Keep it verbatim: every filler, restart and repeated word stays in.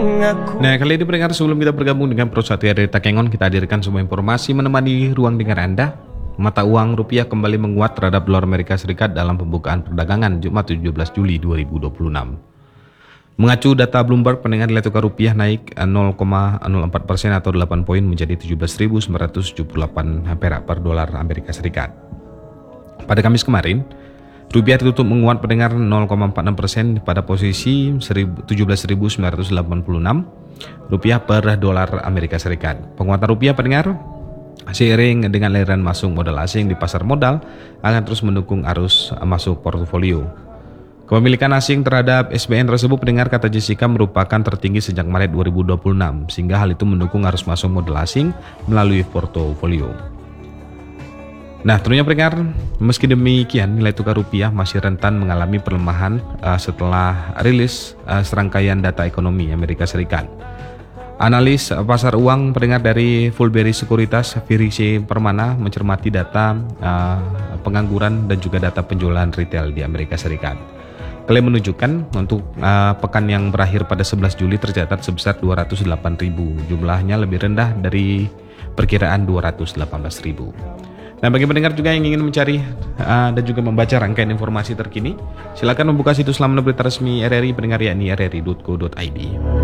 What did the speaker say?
mengaku. Nah, kali ini pendengar, sebelum kita bergabung dengan Prosatria dari Takengon, kita hadirkan semua informasi menemani ruang dengar Anda. Mata uang rupiah kembali menguat terhadap dolar Amerika Serikat dalam pembukaan perdagangan Jumat tujuh belas Juli dua ribu dua puluh enam. Mengacu data Bloomberg, pendengar, nilai tukar rupiah naik nol koma nol empat persen atau delapan poin menjadi tujuh belas ribu sembilan ratus tujuh puluh delapan perak per dolar Amerika Serikat. Pada Kamis kemarin, rupiah tutup menguat, pendengar, nol koma empat enam persen pada posisi tujuh belas ribu sembilan ratus delapan puluh enam rupiah per dolar Amerika Serikat. Penguatan rupiah, pendengar, seiring dengan aliran masuk modal asing di pasar modal akan terus mendukung arus masuk portofolio. Kepemilikan asing terhadap S B N tersebut, pendengar, kata Jessica, merupakan tertinggi sejak Maret dua ribu dua puluh enam, sehingga hal itu mendukung arus masuk modal asing melalui portofolio. Nah, tentunya pendengar, meski demikian nilai tukar rupiah masih rentan mengalami pelemahan uh, setelah rilis uh, serangkaian data ekonomi Amerika Serikat. Analis pasar uang, pendengar, dari Fulberry Sekuritas, Firi C. Permana, mencermati data uh, pengangguran dan juga data penjualan retail di Amerika Serikat. Klaim menunjukkan untuk uh, pekan yang berakhir pada sebelas Juli tercatat sebesar dua ratus delapan ribu, jumlahnya lebih rendah dari perkiraan dua ratus delapan belas ribu. Nah, bagi pendengar juga yang ingin mencari uh, dan juga membaca rangkaian informasi terkini, silakan membuka situs laman berita resmi R R I, pendengar, yakni r r i titik co titik i d.